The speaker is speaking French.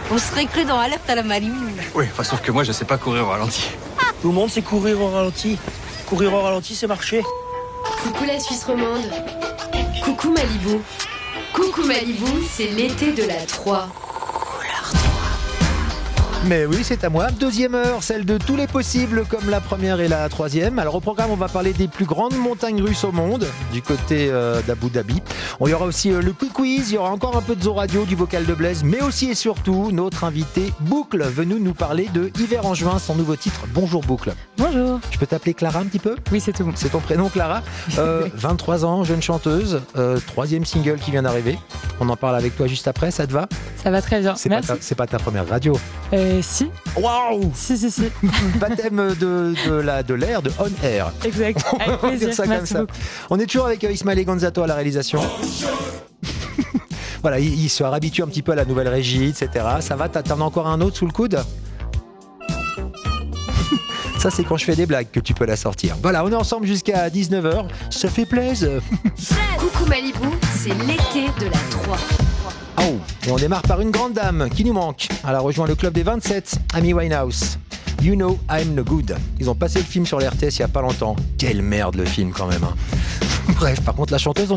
On serait que dans Alerte à la Malibu. Oui, enfin, sauf que moi, je sais pas courir au ralenti. Tout le monde sait courir au ralenti. Courir au ralenti, c'est marcher. Coucou la Suisse romande. Coucou Malibu. Coucou Malibu, c'est l'été de la 3. Mais oui, c'est à moi. Deuxième heure, celle de tous les possibles, comme la première et la troisième. Alors au programme, on va parler des plus grandes montagnes russes au monde, du côté d'Abu Dhabi. Il y aura aussi le quiz, il y aura encore un peu de Zo Radio, du vocal de Blaise, mais aussi et surtout notre invité Boucle, venu nous parler de Hiver en juin, son nouveau titre. Bonjour Boucle. Bonjour. Je peux t'appeler Clara un petit peu ? Oui, c'est tout bon. C'est ton prénom, Clara. 23 ans, jeune chanteuse, troisième single qui vient d'arriver. On en parle avec toi juste après, ça te va ? Ça va très bien. Merci. C'est pas ta première radio. Si. Waouh. Si. Baptême de l'air, de on air. Exact. Avec On va dire plaisir. ça comme Merci ça. beaucoup. On est toujours avec Ismaël Gonzato à la réalisation. Voilà, il se réhabitue un petit peu à la nouvelle régie, etc. Ça va, t'en as encore un autre sous le coude ? Ça, c'est quand je fais des blagues que tu peux la sortir. Voilà, on est ensemble jusqu'à 19h. Ça fait plaisir. Coucou Malibu, c'est l'été de la 3. Oh, et on démarre par une grande dame qui nous manque. Elle a rejoint le club des 27, Amy Winehouse. You Know I'm No Good. Ils ont passé le film sur l'RTS il y a pas longtemps. Quelle merde le film quand même. Hein. Bref, par contre la chanteuse,